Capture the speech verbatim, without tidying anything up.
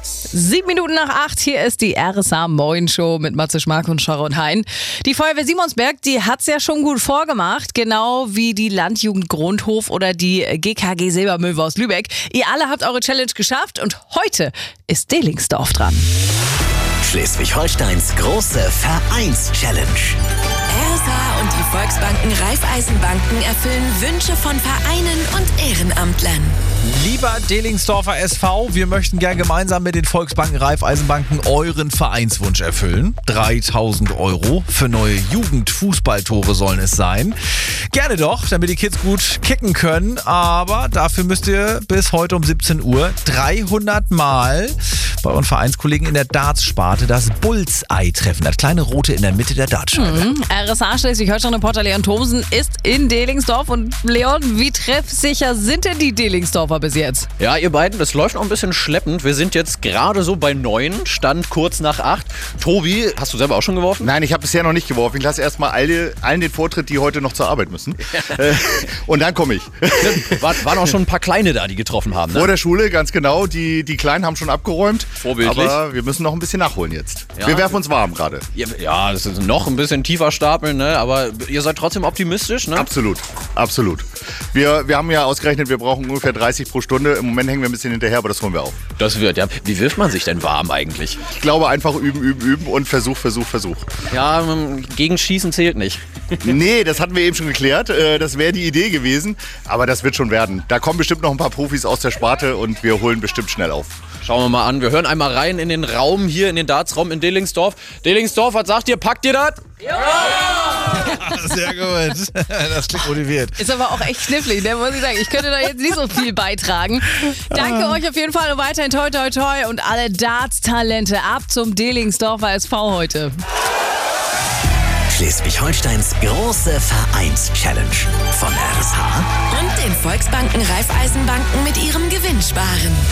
Sieben Minuten nach acht, hier ist die R S A Moin Show mit Matze Schmark und Sharon Hein. Die Feuerwehr Simonsberg, die hat's ja schon gut vorgemacht, genau wie die Landjugend Grundhof oder die G K G Silbermöwe aus Lübeck. Ihr alle habt eure Challenge geschafft und heute ist Delingsdorf dran. Schleswig-Holsteins große Vereins-Challenge. R S A und die Volksbanken Raiffeisenbanken erfüllen Wünsche von Vereinen und Ehrenamtlern. Lieber Delingsdorfer S V, wir möchten gern gemeinsam mit den Volksbanken Raiffeisenbanken euren Vereinswunsch erfüllen. dreitausend Euro für neue Jugendfußballtore sollen es sein. Gerne doch, damit die Kids gut kicken können. Aber dafür müsst ihr bis heute um siebzehn Uhr dreihundert Mal bei euren Vereinskollegen in der Darts-Sparte das Bullseye treffen. Das kleine Rote in der Mitte der Dartscheibe. Mhm. R S A Schleswig-Holstein-Reporter Leon Thomsen ist in Delingsdorf. Und Leon, wie treffsicher sind denn die Delingsdorfer bis jetzt? Ja, ihr beiden, das läuft noch ein bisschen schleppend. Wir sind jetzt gerade so bei neun, Stand kurz nach acht. Tobi, hast du selber auch schon geworfen? Nein, ich habe bisher noch nicht geworfen. Ich lasse erstmal alle, allen den Vortritt, die heute noch zur Arbeit müssen. äh, und dann komme ich. War, waren auch schon ein paar Kleine da, die getroffen haben, ne? Vor der Schule, ganz genau. Die, die Kleinen haben schon abgeräumt. Vorbildlich. Aber wir müssen noch ein bisschen nachholen jetzt. Ja. Wir werfen uns warm gerade. Ja, das ist noch ein bisschen tiefer stapeln, ne? Aber ihr seid trotzdem optimistisch, ne? Absolut, absolut. Wir, wir haben ja ausgerechnet, wir brauchen ungefähr dreißig pro Stunde. Im Moment hängen wir ein bisschen hinterher, aber das holen wir auf. Das wird, ja. Wie wirft man sich denn warm eigentlich? Ich glaube einfach üben, üben, üben und Versuch, Versuch, Versuch. Ja, gegen Schießen zählt nicht. Nee, das hatten wir eben schon geklärt. Das wäre die Idee gewesen, aber das wird schon werden. Da kommen bestimmt noch ein paar Profis aus der Sparte und wir holen bestimmt schnell auf. Schauen wir mal an. Wir hören einmal rein in den Raum hier, in den Dartsraum in Delingsdorf. Delingsdorf, was sagt ihr? Packt ihr das? Ja! Sehr gut. Das klingt motiviert. Ist aber auch echt knifflig, ne? Muss ich sagen. Ich könnte da jetzt nicht so viel beitragen. Danke euch auf jeden Fall und weiterhin toi toi toi und alle Darts-Talente ab zum Delingsdorfer S V heute. Schleswig-Holsteins große Vereins-Challenge von R S A Und den Volksbanken Raiffeisenbanken mit ihrem Gewinnsparen.